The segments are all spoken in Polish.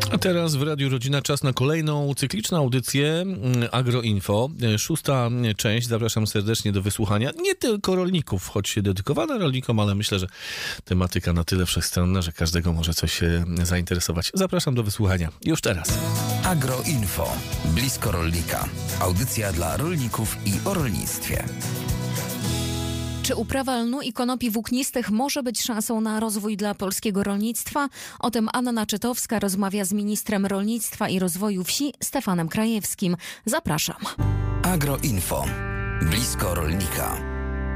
A teraz w Radiu Rodzina czas na kolejną cykliczną audycję Agroinfo. 6. część. Zapraszam serdecznie do wysłuchania. Nie tylko rolników, choć dedykowana rolnikom, ale myślę, że tematyka na tyle wszechstronna, że każdego może coś zainteresować. Zapraszam do wysłuchania już teraz. Agroinfo. Blisko rolnika. Audycja dla rolników i o rolnictwie. Czy uprawa lnu i konopi włóknistych może być szansą na rozwój dla polskiego rolnictwa? O tym Anna Czytowska rozmawia z ministrem rolnictwa i rozwoju wsi Stefanem Krajewskim. Zapraszam. Agroinfo. Blisko rolnika.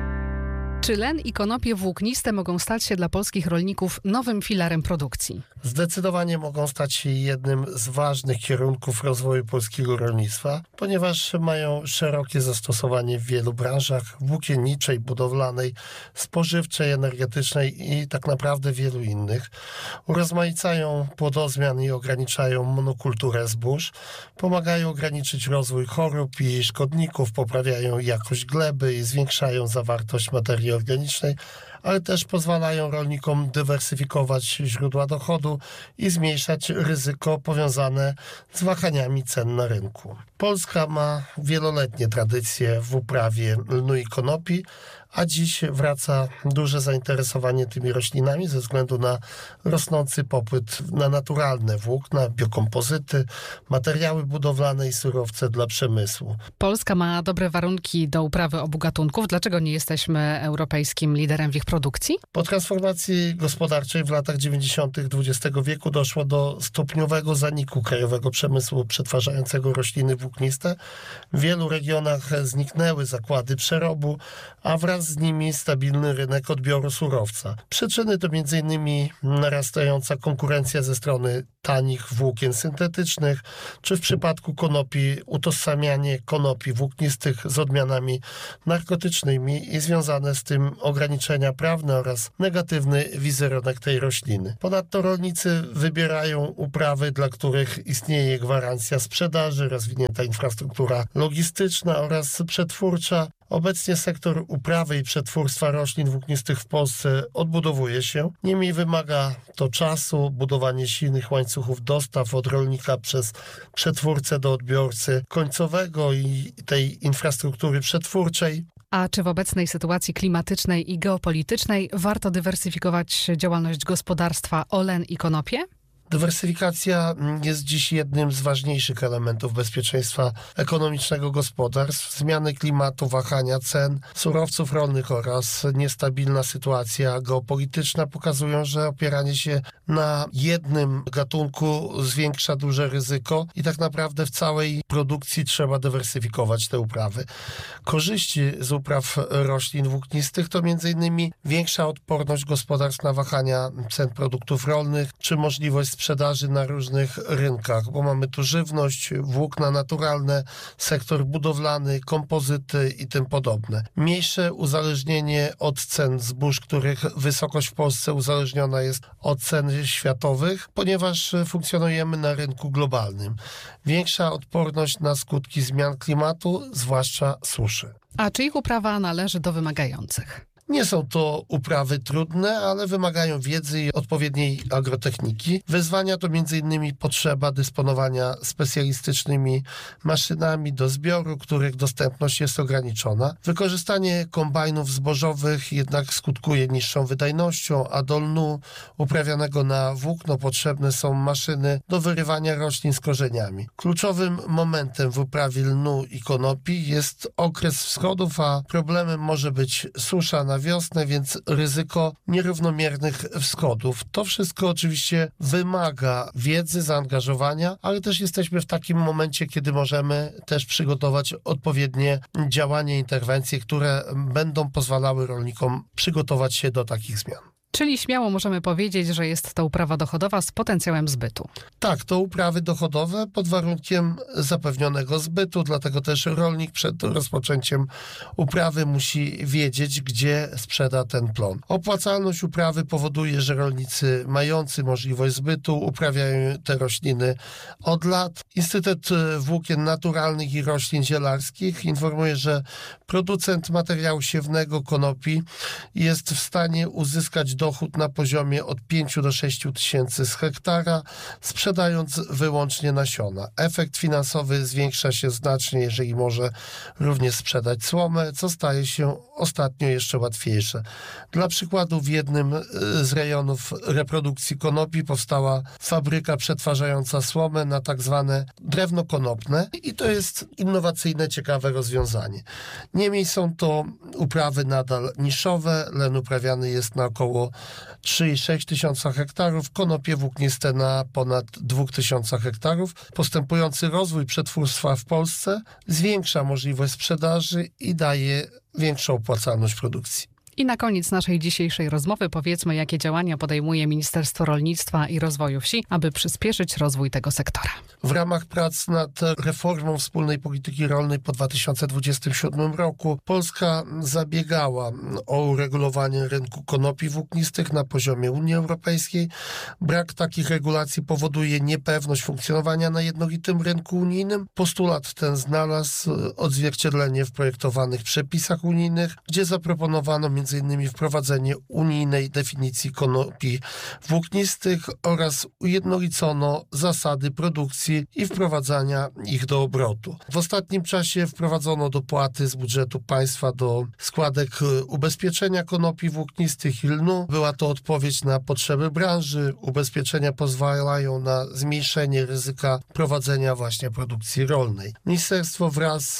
Czy len i konopie włókniste mogą stać się dla polskich rolników nowym filarem produkcji? Zdecydowanie mogą stać się jednym z ważnych kierunków rozwoju polskiego rolnictwa, ponieważ mają szerokie zastosowanie w wielu branżach włókienniczej, budowlanej, spożywczej, energetycznej i tak naprawdę wielu innych. Urozmaicają płodozmian i ograniczają monokulturę zbóż, pomagają ograniczyć rozwój chorób i szkodników, poprawiają jakość gleby i zwiększają zawartość materii organicznej, ale też pozwalają rolnikom dywersyfikować źródła dochodu i zmniejszać ryzyko powiązane z wahaniami cen na rynku. Polska ma wieloletnie tradycje w uprawie lnu i konopi, a dziś wraca duże zainteresowanie tymi roślinami ze względu na rosnący popyt na naturalne włókna, biokompozyty, materiały budowlane i surowce dla przemysłu. Polska ma dobre warunki do uprawy obu gatunków. Dlaczego nie jesteśmy europejskim liderem w ich produkcji? Po transformacji gospodarczej w latach 90. XX wieku doszło do stopniowego zaniku krajowego przemysłu przetwarzającego rośliny włókniste. W wielu regionach zniknęły zakłady przerobu, a wraz z nimi stabilny rynek odbioru surowca. Przyczyny to m.in. narastająca konkurencja ze strony tanich włókien syntetycznych, czy w przypadku konopi utożsamianie konopi włóknistych z odmianami narkotycznymi i związane z tym ograniczenia prawne oraz negatywny wizerunek tej rośliny. Ponadto rolnicy wybierają uprawy, dla których istnieje gwarancja sprzedaży, rozwinięta infrastruktura logistyczna oraz przetwórcza. Obecnie sektor uprawy i przetwórstwa roślin włóknistych w Polsce odbudowuje się. Niemniej wymaga to czasu, budowanie silnych łańcuchów dostaw od rolnika przez przetwórcę do odbiorcy końcowego i tej infrastruktury przetwórczej. A czy w obecnej sytuacji klimatycznej i geopolitycznej warto dywersyfikować działalność gospodarstwa o len i konopie? Dywersyfikacja jest dziś jednym z ważniejszych elementów bezpieczeństwa ekonomicznego gospodarstw. Zmiany klimatu, wahania cen surowców rolnych oraz niestabilna sytuacja geopolityczna pokazują, że opieranie się na jednym gatunku zwiększa duże ryzyko i tak naprawdę w całej produkcji trzeba dywersyfikować te uprawy. Korzyści z upraw roślin włóknistych to m.in. większa odporność gospodarstw na wahania cen produktów rolnych, czy możliwość sprzedaży na różnych rynkach, bo mamy tu żywność, włókna naturalne, sektor budowlany, kompozyty i tym podobne. Mniejsze uzależnienie od cen zbóż, których wysokość w Polsce uzależniona jest od cen światowych, ponieważ funkcjonujemy na rynku globalnym. Większa odporność na skutki zmian klimatu, zwłaszcza suszy. A czy ich uprawa należy do wymagających? Nie są to uprawy trudne, ale wymagają wiedzy i odpowiedniej agrotechniki. Wyzwania to m.in. potrzeba dysponowania specjalistycznymi maszynami do zbioru, których dostępność jest ograniczona. Wykorzystanie kombajnów zbożowych jednak skutkuje niższą wydajnością, a do lnu uprawianego na włókno potrzebne są maszyny do wyrywania roślin z korzeniami. Kluczowym momentem w uprawie lnu i konopi jest okres wschodów, a problemem może być susza na wiosnę, więc ryzyko nierównomiernych wschodów. To wszystko oczywiście wymaga wiedzy, zaangażowania, ale też jesteśmy w takim momencie, kiedy możemy też przygotować odpowiednie działania, interwencje, które będą pozwalały rolnikom przygotować się do takich zmian. Czyli śmiało możemy powiedzieć, że jest to uprawa dochodowa z potencjałem zbytu. Tak, to uprawy dochodowe pod warunkiem zapewnionego zbytu, dlatego też rolnik przed rozpoczęciem uprawy musi wiedzieć, gdzie sprzeda ten plon. Opłacalność uprawy powoduje, że rolnicy mający możliwość zbytu uprawiają te rośliny od lat. Instytut Włókien Naturalnych i Roślin Zielarskich informuje, że producent materiału siewnego konopi jest w stanie uzyskać dochód na poziomie od 5 do 6 tysięcy z hektara, sprzedając wyłącznie nasiona. Efekt finansowy zwiększa się znacznie, jeżeli może również sprzedać słomę, co staje się ostatnio jeszcze łatwiejsze. Dla przykładu w jednym z rejonów reprodukcji konopi powstała fabryka przetwarzająca słomę na tak zwane drewno konopne i to jest innowacyjne, ciekawe rozwiązanie. Niemniej są to uprawy nadal niszowe. Len uprawiany jest na około 3,6 tysiąca hektarów, konopie włókniste na ponad 2 tysiącach hektarów. Postępujący rozwój przetwórstwa w Polsce zwiększa możliwość sprzedaży i daje większą opłacalność produkcji. I na koniec naszej dzisiejszej rozmowy powiedzmy, jakie działania podejmuje Ministerstwo Rolnictwa i Rozwoju Wsi, aby przyspieszyć rozwój tego sektora. W ramach prac nad reformą wspólnej polityki rolnej po 2027 roku Polska zabiegała o uregulowanie rynku konopi włóknistych na poziomie Unii Europejskiej. Brak takich regulacji powoduje niepewność funkcjonowania na jednolitym rynku unijnym. Postulat ten znalazł odzwierciedlenie w projektowanych przepisach unijnych, gdzie zaproponowano m.in. wprowadzenie unijnej definicji konopi włóknistych oraz ujednolicono zasady produkcji i wprowadzania ich do obrotu. W ostatnim czasie wprowadzono dopłaty z budżetu państwa do składek ubezpieczenia konopi włóknistych i lnu. Była to odpowiedź na potrzeby branży. Ubezpieczenia pozwalają na zmniejszenie ryzyka prowadzenia właśnie produkcji rolnej. Ministerstwo wraz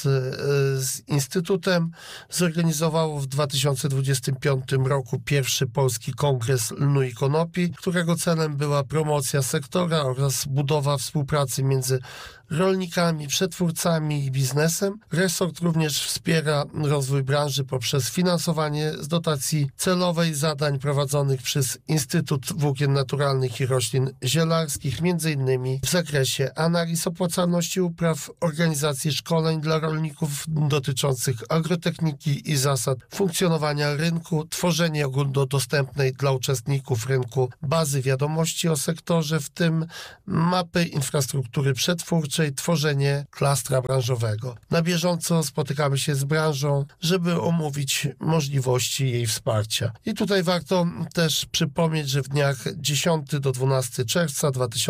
z Instytutem zorganizowało w 2025 roku pierwszy Polski Kongres Lnu i Konopi, którego celem była promocja sektora oraz budowa współpracy między rolnikami, przetwórcami i biznesem. Resort również wspiera rozwój branży poprzez finansowanie z dotacji celowej zadań prowadzonych przez Instytut Włókien Naturalnych i Roślin Zielarskich, m.in. w zakresie analiz opłacalności upraw, organizacji szkoleń dla rolników dotyczących agrotechniki i zasad funkcjonowania rynku, tworzenie ogólnodostępnej dla uczestników rynku bazy wiadomości o sektorze, w tym mapy infrastruktury przetwórczej, tworzenie klastra branżowego. Na bieżąco spotykamy się z branżą, żeby omówić możliwości jej wsparcia. I tutaj warto też przypomnieć, że w dniach 10 do 12 czerwca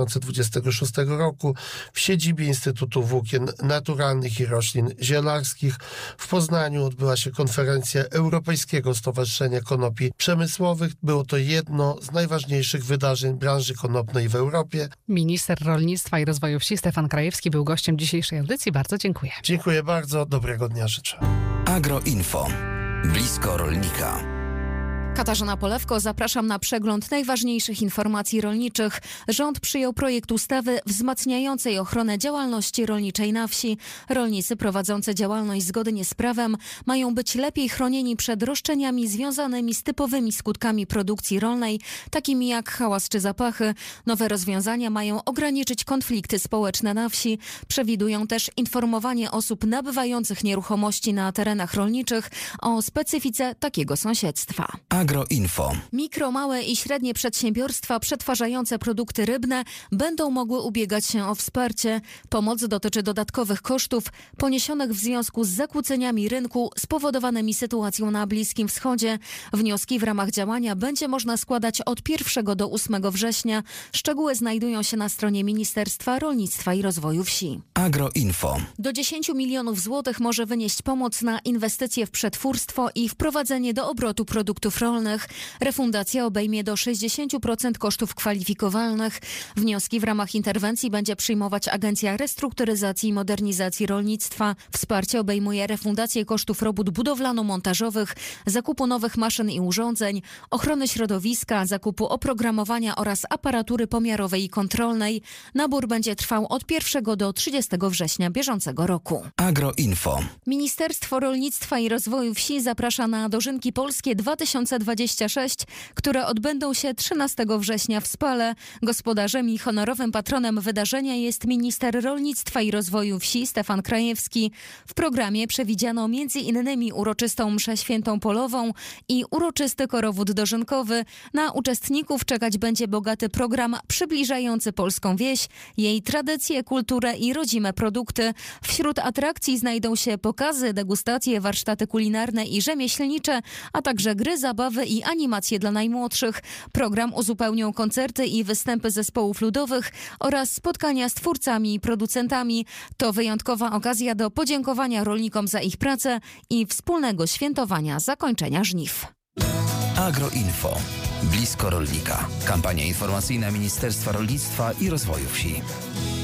2026 roku w siedzibie Instytutu Włókien Naturalnych i Roślin Zielarskich w Poznaniu odbyła się konferencja Europejskiego Stowarzyszenia Konopi Przemysłowych. Było to jedno z najważniejszych wydarzeń branży konopnej w Europie. Minister Rolnictwa i Rozwoju Wsi Stefan Krajewski był gościem dzisiejszej audycji. Bardzo dziękuję. Dziękuję bardzo. Dobrego dnia życzę. Agroinfo. Blisko rolnika. Katarzyna Polewko, zapraszam na przegląd najważniejszych informacji rolniczych. Rząd przyjął projekt ustawy wzmacniającej ochronę działalności rolniczej na wsi. Rolnicy prowadzący działalność zgodnie z prawem mają być lepiej chronieni przed roszczeniami związanymi z typowymi skutkami produkcji rolnej, takimi jak hałas czy zapachy. Nowe rozwiązania mają ograniczyć konflikty społeczne na wsi. Przewidują też informowanie osób nabywających nieruchomości na terenach rolniczych o specyfice takiego sąsiedztwa. Agroinfo. Mikro, małe i średnie przedsiębiorstwa przetwarzające produkty rybne będą mogły ubiegać się o wsparcie. Pomoc dotyczy dodatkowych kosztów poniesionych w związku z zakłóceniami rynku spowodowanymi sytuacją na Bliskim Wschodzie. Wnioski w ramach działania będzie można składać od 1 do 8 września. Szczegóły znajdują się na stronie Ministerstwa Rolnictwa i Rozwoju Wsi. Agroinfo. Do 10 milionów złotych może wynieść pomoc na inwestycje w przetwórstwo i wprowadzenie do obrotu produktów rolnych. Refundacja obejmie do 60% kosztów kwalifikowalnych. Wnioski w ramach interwencji będzie przyjmować Agencja Restrukturyzacji i Modernizacji Rolnictwa. Wsparcie obejmuje refundację kosztów robót budowlano-montażowych, zakupu nowych maszyn i urządzeń, ochrony środowiska, zakupu oprogramowania oraz aparatury pomiarowej i kontrolnej. Nabór będzie trwał od 1 do 30 września bieżącego roku. Agroinfo. Ministerstwo Rolnictwa i Rozwoju Wsi zaprasza na Dożynki Polskie 2026, które odbędą się 13 września w Spale. Gospodarzem i honorowym patronem wydarzenia jest minister rolnictwa i rozwoju wsi Stefan Krajewski. W programie przewidziano m.in. uroczystą mszę świętą polową i uroczysty korowód dożynkowy. Na uczestników czekać będzie bogaty program przybliżający polską wieś, jej tradycje, kulturę i rodzime produkty. Wśród atrakcji znajdą się pokazy, degustacje, warsztaty kulinarne i rzemieślnicze, a także gry, zabawy zabawy i animacje dla najmłodszych. Program uzupełnią koncerty i występy zespołów ludowych oraz spotkania z twórcami i producentami. To wyjątkowa okazja do podziękowania rolnikom za ich pracę i wspólnego świętowania zakończenia żniw. Agroinfo. Blisko rolnika. Kampania informacyjna Ministerstwa Rolnictwa i Rozwoju Wsi.